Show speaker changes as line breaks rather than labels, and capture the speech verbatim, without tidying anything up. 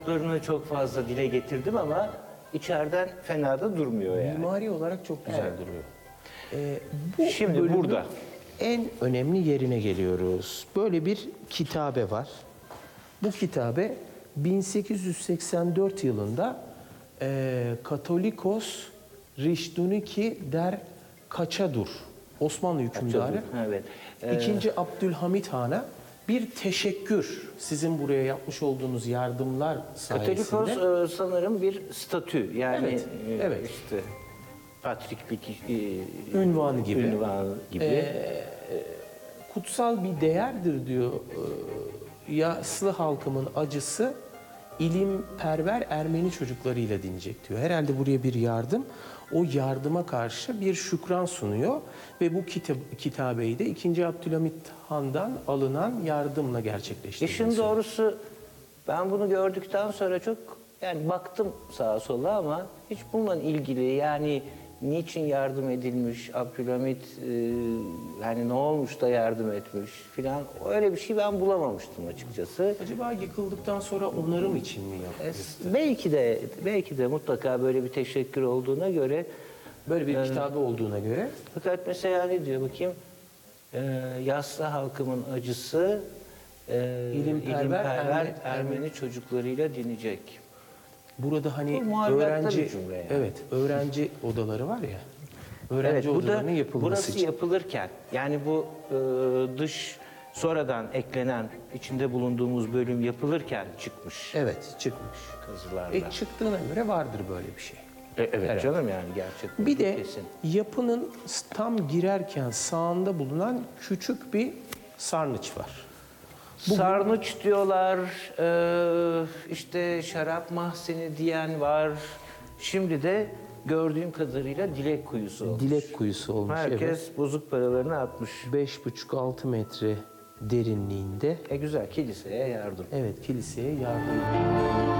Larını çok fazla dile getirdim ama içeriden fena da durmuyor yani.
Mimari olarak çok güzel
Evet.
duruyor. Ee, bu
Şimdi
bölümün
burada.
en önemli yerine geliyoruz. Böyle bir kitabe var. Bu kitabe bin sekiz yüz seksen dört yılında e, Katolikos Rişduniki der Kaçadur, Osmanlı hükümdarı
Evet. Ee,
İkinci Abdülhamit Han'a bir teşekkür sizin buraya yapmış olduğunuz yardımlar sayesinde.
Katolikos e, sanırım bir statü yani
Evet,
e,
evet.
işte patriklik e,
Ünvanı gibi.
ünvanı gibi.
Ee, kutsal bir değerdir diyor. Ee, Yaslı halkımın acısı ilimperver Ermeni çocuklarıyla dinecek diyor. Herhalde buraya bir yardım. O yardıma karşı bir şükran sunuyor ve bu kitap, kitabeyi de ikinci Abdülhamit Han'dan alınan yardımla gerçekleştiriyor.
İşin doğrusu ben bunu gördükten sonra çok yani baktım sağa sola ama hiç bununla ilgili yani niçin yardım edilmiş Abdülhamit e, yani ne olmuş da yardım etmiş filan öyle bir şey ben bulamamıştım açıkçası.
Acaba yıkıldıktan sonra onarım için mi yaptı?
E, belki de belki de mutlaka böyle bir teşekkür olduğuna göre
Böyle bir kitabe olduğuna göre.
fakat mesela ne diyor bakayım e, yaslı halkımın acısı e,
İlimperver
ilimperver
Erme-
Ermeni çocuklarıyla dinecek.
Burada hani
Bu muhallatta
öğrenci
bir cümle yani.
evet öğrenci odaları var ya. Öğrenci
Evet, bu da
odalarının yapılması
burası
için.
yapılırken yani bu e, dış sonradan eklenen içinde bulunduğumuz bölüm yapılırken çıkmış
Evet çıkmış.
kazılarla.
E çıktığına göre vardır böyle bir şey.
E, evet
herhalde.
canım yani gerçekten.
Bir de
kesin.
yapının tam girerken sağında bulunan küçük bir sarnıç var.
Sarnıç diyorlar, e, işte şarap mahzeni diyen var. Şimdi de gördüğüm kadarıyla dilek kuyusu olmuş.
Dilek kuyusu olmuş.
Herkes
Evet.
bozuk paralarını atmış.
beş buçuk altı metre derinliğinde.
E güzel, kiliseye yardım.
Evet kiliseye yardım.